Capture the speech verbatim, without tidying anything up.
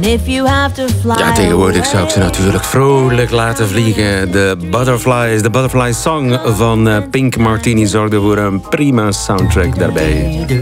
Ja, tegenwoordig zou ik ze natuurlijk vrolijk laten vliegen. De Butterflies, de Butterfly Song van Pink Martini zorgde voor een prima soundtrack daarbij.